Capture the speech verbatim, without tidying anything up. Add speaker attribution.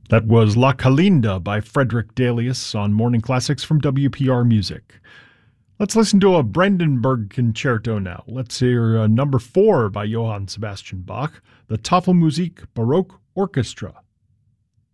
Speaker 1: That was La Calinda by Frederick Delius on Morning Classics from W P R Music. Let's listen to a Brandenburg concerto now. Let's hear uh, number four by Johann Sebastian Bach, the Tafelmusik Baroque Orchestra.